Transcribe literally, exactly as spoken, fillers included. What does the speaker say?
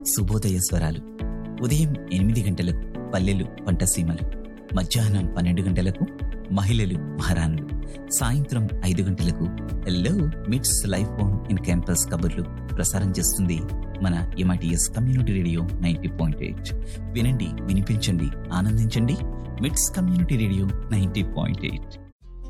శుభోదయ స్వరాలు. ఉదయం ఎనిమిది గంటలకు పల్లెలు పంటసీమలు, మధ్యాహ్నం పన్నెండు గంటలకు మహిళలు మహారాణులు, సాయంత్రం ఐదు గంటలకు హలో మిట్స్ లైఫ్ ఆన్ ఇన్ క్యాంపస్ కబుర్లు ప్రసారం చేస్తుంది మన MITS community radio ninety point eight. వినండి, వినిపించండి, ఆనందించండి. మిట్స్ community radio ninety point eight.